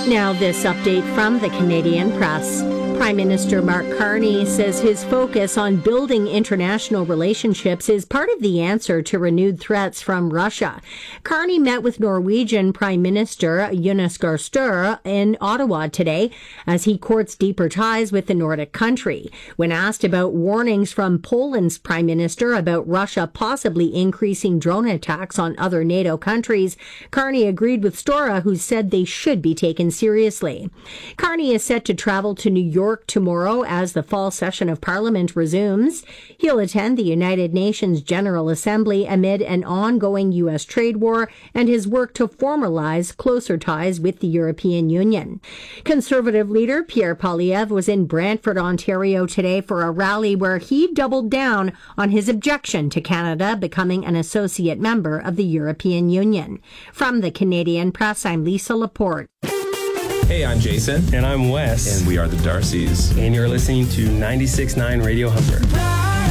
Now, this update from the Canadian Press. Prime Minister Mark Carney says his focus on building international relationships is part of the answer to renewed threats from Russia. Carney met with Norwegian Prime Minister Jonas Gahr Støre in Ottawa today as he courts deeper ties with the Nordic country. When asked about warnings from Poland's Prime Minister about Russia possibly increasing drone attacks on other NATO countries, Carney agreed with Støre, who said they should be taken seriously. Carney is set to travel to New York tomorrow as the fall session of Parliament resumes. He'll attend the United Nations General Assembly amid an ongoing U.S. trade war and his work to formalize closer ties with the European Union. Conservative leader Pierre Poilievre was in Brantford, Ontario today for a rally where he doubled down on his objection to Canada becoming an associate member of the European Union. From the Canadian Press, I'm Lisa Laporte. Hey, I'm Jason. And I'm Wes. And we are the Darcys. And you're listening to 96.9 Radio Humber.